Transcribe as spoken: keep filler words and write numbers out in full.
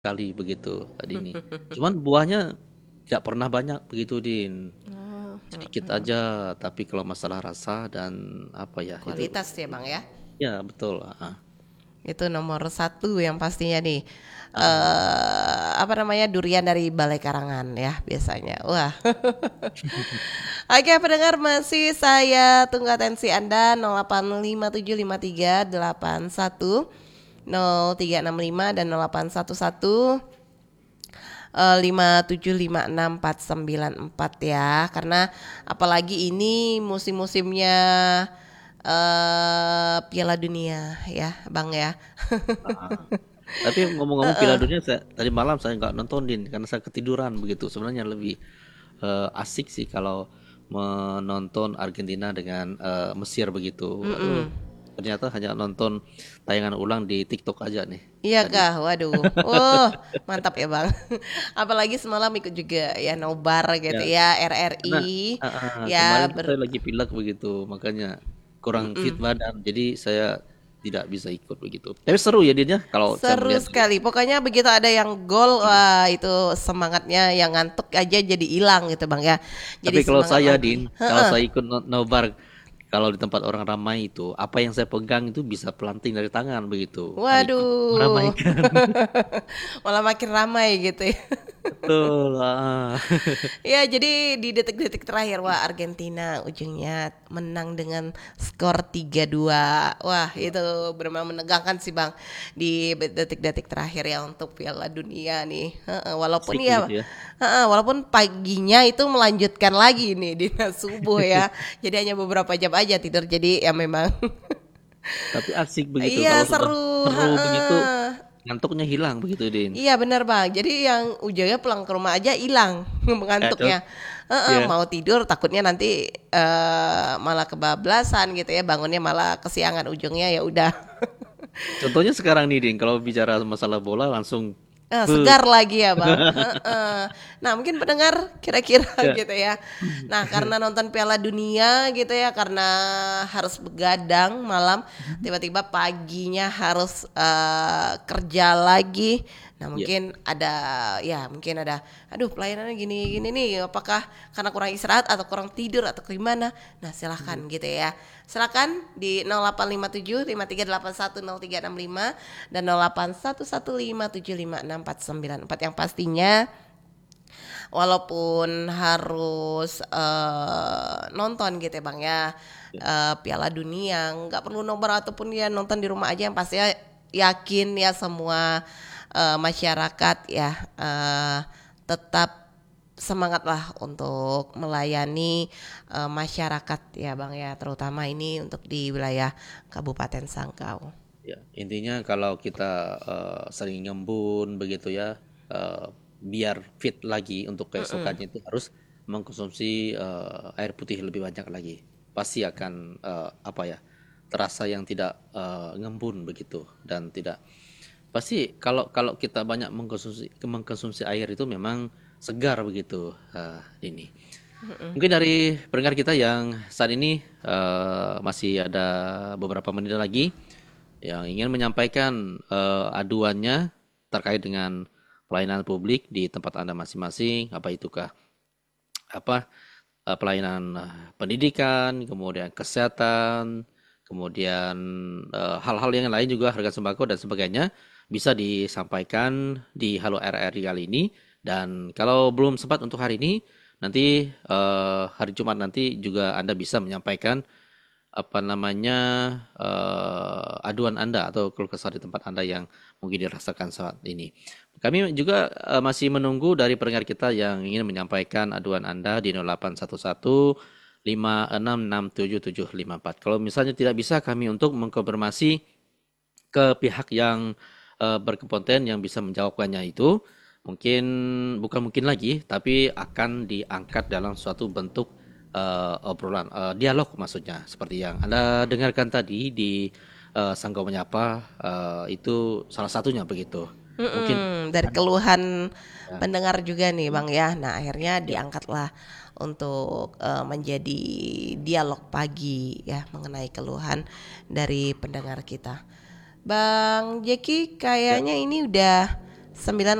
kali begitu tadi ini. Cuman buahnya tidak pernah banyak begitu Din. Oh, Sedikit aja, tapi kalau masalah rasa dan apa ya itu kualitas ya bang ya. ya betul. Ah, Itu nomor satu yang pastinya nih. ah, ah. eh Apa namanya, durian dari Balai Karangan ya biasanya. Wah. Oke pendengar, masih saya tunggu atensi Anda nol delapan lima tujuh lima tiga delapan satu nol tiga enam lima dan nol delapan satu satu eh, lima tujuh lima enam empat sembilan empat ya. Karena apalagi ini musim-musimnya eh Piala Dunia ya, Bang ya. Ah. Tapi ngomong-ngomong Piala Dunia, saya, tadi malam saya nggak nontonin karena saya ketiduran begitu. Sebenarnya lebih eh, asik sih kalau menonton Argentina dengan eh, Mesir begitu. Aduh, Mm-mm. ternyata hanya nonton tayangan ulang di TikTok aja nih Iya tadi. kah, waduh, oh mantap ya bang. Apalagi semalam ikut juga ya nobar gitu Ya, ya, karena R R I ah, ah, ya kemarin tuh ber. saya lagi pilek begitu, makanya kurang fit Mm-mm. badan. Jadi saya tidak bisa ikut begitu. Tapi seru ya dia kalau saya Seru melihat. sekali. Pokoknya begitu ada yang gol, wah itu semangatnya yang ngantuk aja jadi hilang gitu bang ya. Jadi Tapi kalau semangat saya, Din, lagi. kalau Heeh. saya ikut no- nobar, kalau di tempat orang ramai itu, apa yang saya pegang itu bisa pelanting dari tangan begitu. Karena ikut Waduh, meramaikan. malah makin ramai gitu ya. Betul. Ah. Ya, jadi di detik-detik terakhir wah Argentina ujungnya menang dengan skor tiga dua. Wah, itu benar-benar menegangkan sih Bang di detik-detik terakhir ya untuk Piala Dunia nih. Heeh, walaupun Asik ya begitu ya. heeh, walaupun paginya itu melanjutkan lagi nih di subuh ya. Jadi hanya beberapa jam aja tidur. Jadi ya memang Tapi asik begitu. iya Kalau sudah seru. seru begitu, Heeh. ngantuknya hilang begitu, Din. Iya benar bang. Jadi yang ujungnya pulang ke rumah aja hilang Eh, cont- mengantuknya. Heeh, ya. mau tidur takutnya nanti eh, malah kebablasan gitu ya. Bangunnya malah kesiangan ujungnya ya udah. Contohnya sekarang nih, Din, kalau bicara masalah bola langsung, Eh, beuh. segar lagi ya bang. Heeh. Nah mungkin pendengar kira-kira Ya. gitu ya. Nah karena nonton Piala Dunia gitu ya, karena harus begadang malam, tiba-tiba paginya harus eh, kerja lagi. Nah Ya. mungkin ada ya mungkin ada, aduh pelayanannya gini gini nih. Apakah karena kurang istirahat atau kurang tidur atau gimana? Nah silahkan gitu ya. Silakan di nol delapan lima tujuh lima tiga delapan satu nol tiga enam lima dan nol delapan satu satu lima tujuh lima enam empat sembilan empat yang pastinya walaupun harus eh, nonton gitu ya Bang ya Ya. eh, Piala Dunia nggak perlu nobar ataupun ya nonton di rumah aja yang pastinya yakin ya semua eh, masyarakat ya eh, tetap semangatlah untuk melayani eh, masyarakat ya Bang ya terutama ini untuk di wilayah Kabupaten Sanggau. Ya, intinya kalau kita eh, sering ngembun begitu ya, eh, biar fit lagi untuk keesokannya itu harus mengkonsumsi eh, air putih lebih banyak lagi. Pasti akan eh, apa ya, terasa yang tidak eh, ngembun begitu dan tidak pasti kalau kalau kita banyak mengkonsumsi mengkonsumsi air itu memang segar begitu eh, ini. Mungkin dari pendengar kita yang saat ini eh, masih ada beberapa menit lagi yang ingin menyampaikan eh, aduannya terkait dengan pelayanan publik di tempat Anda masing-masing, apa itukah apa eh, pelayanan eh, pendidikan, kemudian kesehatan, kemudian eh, hal-hal yang lain juga harga sembako dan sebagainya bisa disampaikan di Halo R R kali ini dan kalau belum sempat untuk hari ini nanti eh, hari Jumat nanti juga Anda bisa menyampaikan apa namanya eh, aduan Anda atau keluh kesah di tempat Anda yang mungkin dirasakan saat ini. Kami juga eh, masih menunggu dari pendengar kita yang ingin menyampaikan aduan Anda di nol delapan satu satu lima enam enam tujuh tujuh lima empat. Kalau misalnya tidak bisa kami untuk mengkonfirmasi ke pihak yang eh, berkompeten yang bisa menjawabkannya itu mungkin bukan mungkin lagi tapi akan diangkat dalam suatu bentuk eh, obrolan eh, dialog maksudnya seperti yang Anda dengarkan tadi di eh, Sanggau Menyapa eh, itu salah satunya begitu. Mungkin Mm-mm, dari Anda keluhan ya, pendengar juga nih Bang ya. Nah akhirnya ya, diangkatlah untuk eh, menjadi dialog pagi ya mengenai keluhan dari pendengar kita. Bang Jeki ya. kayaknya ini udah sembilan